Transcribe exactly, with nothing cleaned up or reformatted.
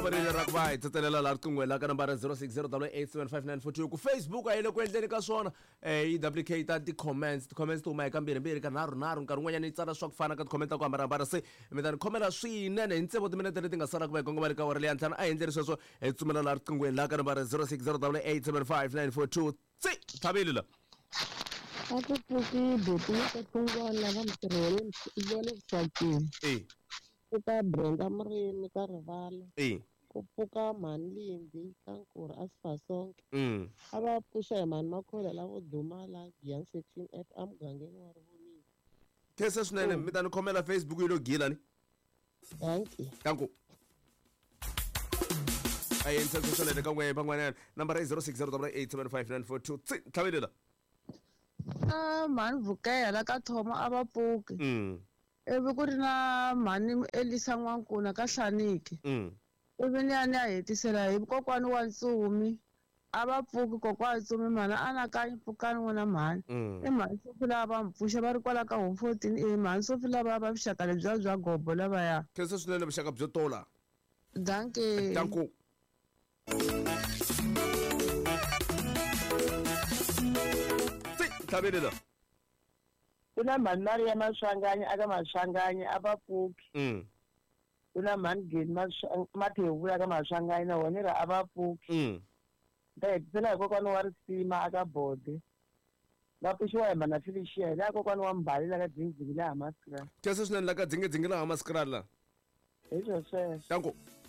ri ra ku va hi tsetselela la riqingweni la ka nambara zero six zero eight seven five nine four two ku Facebook a yi le ku endleni ka swona eh yi W K ta ti-comments ti-comments to huma eka mbirhimbirhi ka nharhu nharhu nkarhi wun'wanyana yi tsala swa ku fana ka ti-comment ta ku hambanahambana se mi ta ni khomela swinene hi ntsevo timinete leti nga sala ku va hi kongomani ka wari leyi hantlhana a hi endleri sweswo hi tsumela la riqingweni la ka nambara zero six zero eight seven five nine four two tsi thabile la a ku pfuki buti yi ta tungwana va mitirhweni ya le vuxakini eh eka Brenda Murimi ka Rivala eh ku pfuka Mani Limbi ka Nkuri a Sifasonke mm a va pfuxa hi Mani Makhola lavo duma la Young Section F a mugangeni wa Rivoniso kese swinene mi ta ni khomela Facebook yi lo gila ni danki tanku a yi ntsenso swinene ka n'we van'wanyana nambara i zero six zero eight seven five nine four two tsi thabile la a Mani Vukela la ka Thoma a va pfuki mm ivi ku ri na Mani Elisa N'wankuna ka Hlaniki mm ivi ni ya ni ya hetisela hi kokwani wa Ntsumi a va pfuki kokwani Ntsumi mana anakanyi pfukani n'wina Mani mm i Mani Sofi lava va mi pfuxa va ri kwala ka home fourteen i Mani Sofi lava va vuxaka lebyiya bya gobo lavaya kese swinene vuxaka byo tola danke tanku tsi thabile la ku na Mani Maria Maswanganyi aka Maswanganyi a va pfuki mm ku na Mani Geni Mathevula aka Maswanganyi na wona ra a va pfuki mm ta hetisela hi kokwani wa Risima aka Bode va pfuxiwa hi Mana Felicia la kokwani wa Mbali la ka Dzindzini laha Maskral kese swinene la ka dzinge dzinge laha Maskral la hi swo sweswo tanku